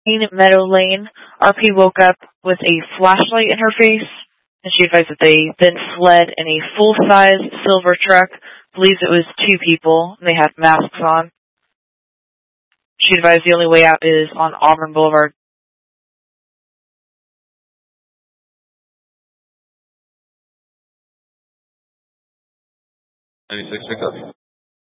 Meadow Lane. RP woke up with a flashlight in her face, and she advised that they then fled in a full-size silver truck. Believes it was 2 people, and they had masks on. She advised the only way out is on Auburn Boulevard. 96, pick up.